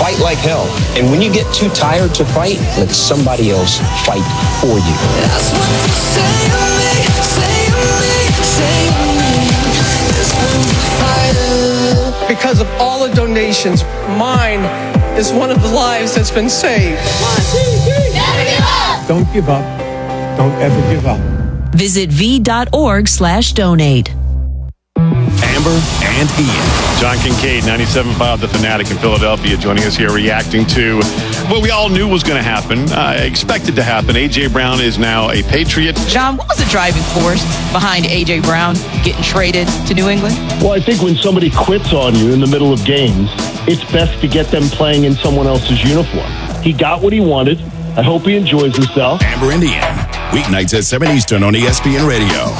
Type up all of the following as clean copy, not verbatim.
fight like hell. And when you get too tired to fight, let somebody else fight for you. That's what you say to me, say to me, say to me. That's when you fight. Because of all the donations, mine is one of the lives that's been saved. 1, 2, 3, never give up. Don't give up. Don't ever give up. Visit v.org/donate. Amber and Ian. John Kincaid, 97.5 The Fanatic in Philadelphia, joining us here reacting to what we all knew was going to happen, expected to happen. A.J. Brown is now a Patriot. John, what was the driving force behind A.J. Brown getting traded to New England? Well, I think when somebody quits on you in the middle of games, it's best to get them playing in someone else's uniform. He got what he wanted. I hope he enjoys himself. Amber and Ian, weeknights at 7 Eastern on ESPN Radio.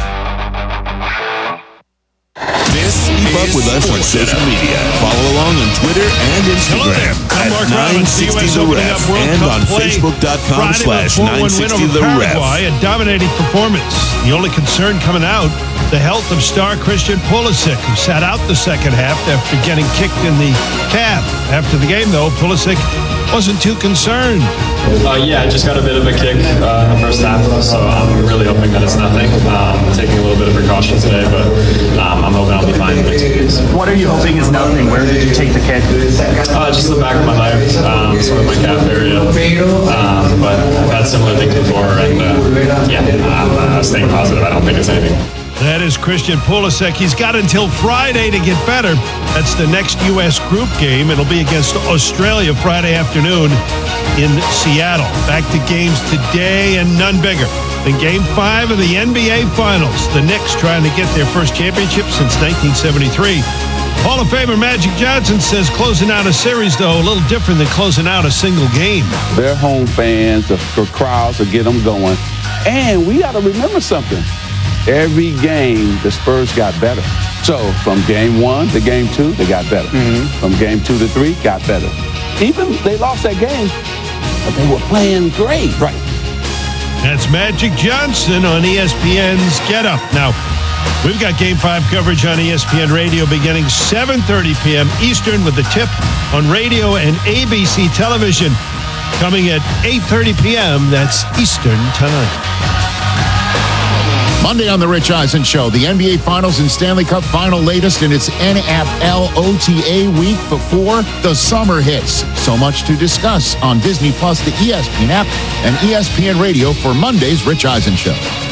Keep up with us on social media. Follow along on Twitter and Instagram at 960 The Ref and on Facebook.com/960 The Ref. A dominating performance. The only concern coming out, the health of star Christian Pulisic, who sat out the second half after getting kicked in the calf. After the game, though, Pulisic wasn't too concerned. Yeah, I just got a bit of a kick in the first half, so I'm really hoping that it's nothing. Taking a little bit of precaution today, but I'm hoping I'll be fine in the next 2 days. What are you hoping is nothing? Where did you take the kick? Just the back of my leg, sort of my calf area. But I've had similar things before, and I'm staying positive. I don't think it's anything. That is Christian Pulisic. He's got until Friday to get better. That's the next U.S. group game. It'll be against Australia Friday afternoon in Seattle. Back to games today and none bigger than Game 5 of the NBA Finals. The Knicks trying to get their first championship since 1973. Hall of Famer Magic Johnson says closing out a series, though, a little different than closing out a single game. Their home fans, the crowds will get them going. And we got to remember something. Every game, the Spurs got better. So from game 1 to game 2, they got better. From game 2 to 3, got better. Even they lost that game, but they were playing great. Right. That's Magic Johnson on ESPN's Get Up. Now, we've got Game 5 coverage on ESPN Radio beginning 7:30 p.m. Eastern with the tip on radio and ABC television coming at 8:30 p.m. That's Eastern time. Monday on The Rich Eisen Show, the NBA Finals and Stanley Cup Final latest in its NFL OTA week before the summer hits. So much to discuss on Disney Plus, the ESPN app, and ESPN Radio for Monday's Rich Eisen Show.